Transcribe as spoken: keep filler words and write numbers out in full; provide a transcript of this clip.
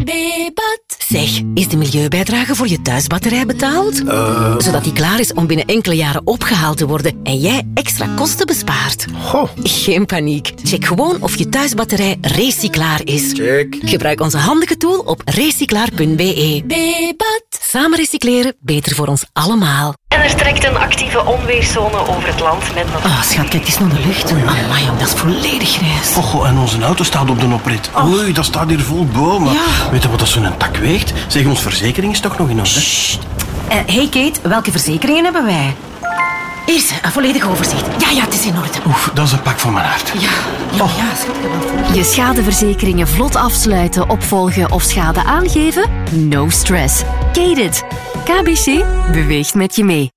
B-bad. Zeg, is de milieubijdrage voor je thuisbatterij betaald? Uh... Zodat die klaar is om binnen enkele jaren opgehaald te worden en jij extra kosten bespaart. Goh. Geen paniek. Check gewoon of je thuisbatterij recyclaar is. Check. Gebruik onze handige tool op recyclaar punt b e. B-bad. Samen recycleren, beter voor ons allemaal. En er trekt een actieve onweerszone over het land met nog... Oh, schat, kijk eens naar de lucht. Amai, jong, dat is volledig grijs. Oh, goh, en onze auto staat op de oprit. Oh. Oei, dat staat hier vol bomen. Ja. Weet je wat dat zo'n tak weegt? Zeg, ons verzekering is toch nog in orde? Sst. Uh, hey Kate, welke verzekeringen hebben wij? Hier, een volledig overzicht. Ja, ja, het is in orde. Oef, dat is een pak van mijn hart. Ja, ja, Oh. ja, schat, ik heb wel voor. Je schadeverzekeringen vlot afsluiten, opvolgen of schade aangeven? No stress. Kate it. K B C beweegt met je mee.